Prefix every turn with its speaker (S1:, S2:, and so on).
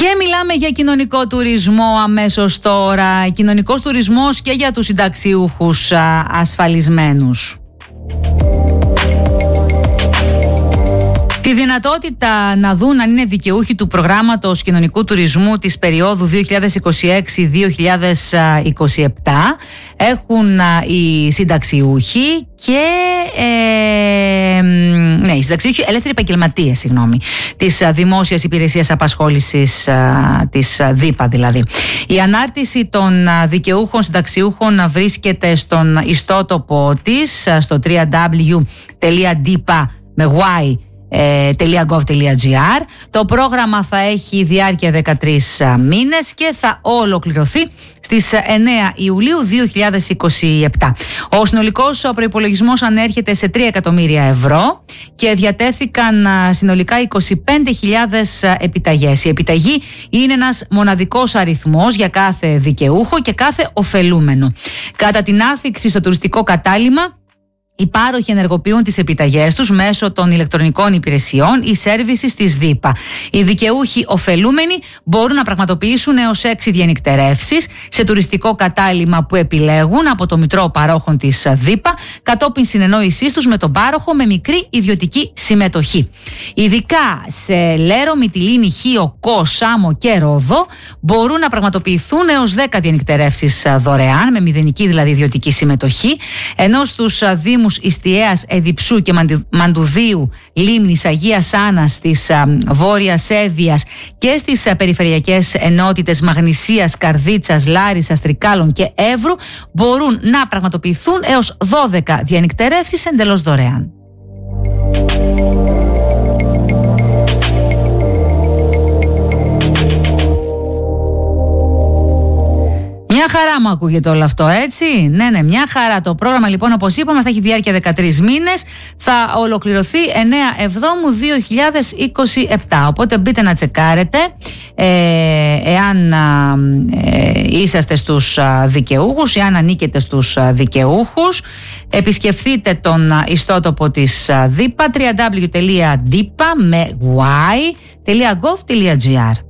S1: Και μιλάμε για κοινωνικό τουρισμό αμέσως τώρα. Κοινωνικός τουρισμός και για τους συνταξιούχους ασφαλισμένους. Τη δυνατότητα να δουν αν είναι δικαιούχοι του προγράμματος κοινωνικού τουρισμού της περίοδου 2026-2027 έχουν οι συνταξιούχοι και οι συνταξιούχοι ελεύθεροι επαγγελματίες, της Δημόσιας Υπηρεσίας Απασχόλησης, της ΔΥΠΑ δηλαδή. Η ανάρτηση των δικαιούχων συνταξιούχων βρίσκεται στον ιστότοπο της, στο www.dipa.gov.gr. Το πρόγραμμα θα έχει διάρκεια 13 μήνες και θα ολοκληρωθεί στις 9 Ιουλίου 2027. Ο συνολικός προϋπολογισμός ανέρχεται σε 3 εκατομμύρια ευρώ και διατέθηκαν συνολικά 25.000 επιταγές. Η επιταγή είναι ένας μοναδικός αριθμός για κάθε δικαιούχο και κάθε ωφελούμενο. Κατά την άφιξη στο τουριστικό κατάλημα, οι πάροχοι ενεργοποιούν τις επιταγές τους μέσω των ηλεκτρονικών υπηρεσιών ή services της ΔΥΠΑ. Οι δικαιούχοι ωφελούμενοι μπορούν να πραγματοποιήσουν έως 6 διανυκτερεύσεις σε τουριστικό κατάλημα που επιλέγουν από το Μητρό Παρόχων της ΔΥΠΑ, κατόπιν συνεννόησής τους με τον πάροχο με μικρή ιδιωτική συμμετοχή. Ειδικά σε Λέρο, Μυτιλήνη, Χίο, Κο, Σάμο και Ρόδο μπορούν να πραγματοποιηθούν έως 10 διανυκτερεύσεις δωρεάν, με μηδενική δηλαδή ιδιωτική συμμετοχή, ενώ στους Δήμους Ιστιαίας, Εδιψού και Μαντουδίου, Λίμνης, Αγίας Άννας, της Βόρειας Εύβοιας και στις περιφερειακές ενότητες Μαγνησίας, Καρδίτσας, Λάρισσας, Τρικάλων και Εύρου μπορούν να πραγματοποιηθούν έως 12 διανυκτερεύσεις εντελώς δωρεάν. Μια χαρά μου ακούγεται όλο αυτό, έτσι. Ναι, μια χαρά. Το πρόγραμμα λοιπόν, όπως είπαμε, θα έχει διάρκεια 13 μήνες. Θα ολοκληρωθεί 9 Εβδόμου 2027. Οπότε μπείτε να τσεκάρετε εάν είσαστε στους δικαιούχους, εάν ανήκετε στους δικαιούχους. Επισκεφθείτε τον ιστότοπο της ΔΥΠΑ, www.dipa.gov.gr.